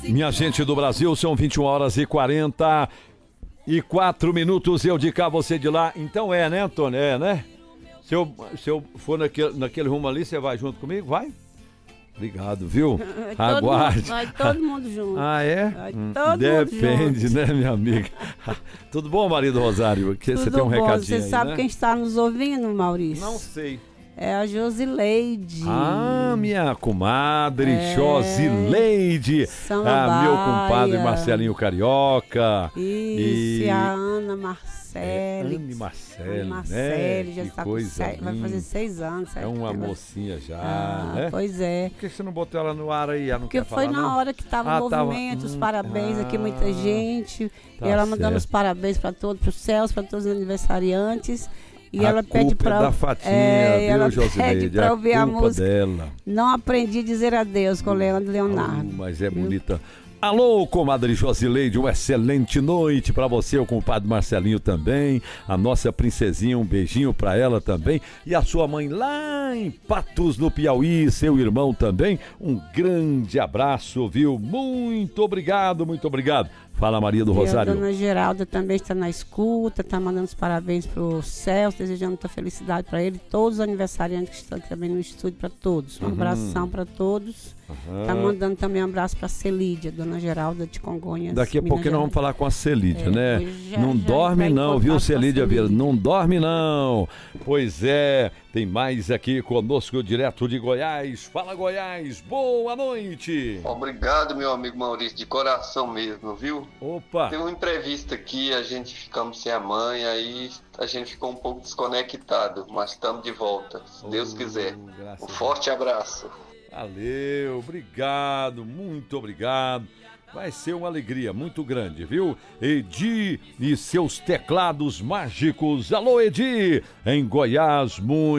Minha gente do Brasil, são 21 horas e 44 minutos. Eu de cá, você de lá. Então né, Antônio? É, né? Se eu for naquele rumo ali, você vai junto comigo? Vai? Obrigado, viu? Aguarde. Vai todo mundo junto. Ah, é? Vai todo Depende, mundo junto. né, minha amiga? Tudo bom, marido Rosário? Que você tem um recadinho Você aí, sabe né? quem está nos ouvindo, Maurício? Não sei. É a Josileide. Ah, minha comadre Josileide. Meu compadre Marcelinho Carioca. Isso, e a Ana Marcele. Anne Marcele, Marcele, né? já Que está coisa vai fazer 6 anos. É uma mocinha já, né? Pois é. Por que você não botou ela no ar aí? Ela não Porque quer foi falar, na não? hora que tava o movimento, os parabéns aqui, muita gente. Tá e ela mandando certo. os parabéns para todos, para os céus, para todos os aniversariantes. E A ela pede culpa é para da Fatinha, viu, ela Josileide? pede para ouvir a música dela. Não Aprendi a Dizer Adeus, com Leandro Leonardo. Mas é bonita. Alô, comadre Josileide, uma excelente noite pra você, o compadre Marcelinho também, a nossa princesinha, um beijinho pra ela também, e a sua mãe lá em Patos, no Piauí, seu irmão também, um grande abraço, viu? Muito obrigado, muito obrigado. Fala, Maria do Rosário. A dona Geralda também está na escuta, está mandando os parabéns para o Celso, desejando muita felicidade para ele, todos os aniversariantes que estão aqui também no estúdio, para todos. Um abração para todos. Está mandando também um abraço para a Celídia, dona Geralda de Congonhas. Daqui a pouquinho nós vamos falar com a Celídia, né? Não já dorme vai não, em viu, contato com a Celídia Vieira? Celídia. Não dorme não. Pois é, tem mais aqui conosco, direto de Goiás. Fala, Goiás, boa noite. Obrigado, meu amigo Maurício, de coração mesmo, viu? Opa. Tem um imprevisto aqui, a gente ficamos sem a mãe, aí a gente ficou um pouco desconectado, mas estamos de volta, se Deus quiser. Um forte abraço. Valeu, obrigado, muito obrigado. Vai ser uma alegria muito grande, viu? Edi e seus teclados mágicos. Alô, Edi, em Goiás, muito